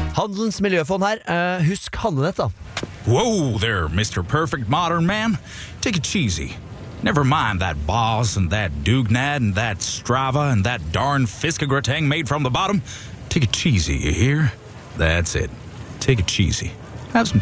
Handelens miljøfond her. Husk handlenett, da. Whoa there, Mr. Perfect Modern Man. Take it cheesy. Never mind that Boss and that Dugnad and that Strava and that darn Fiskagratang made from the bottom. Take it cheesy, you hear? That's it. Take it cheesy. Have some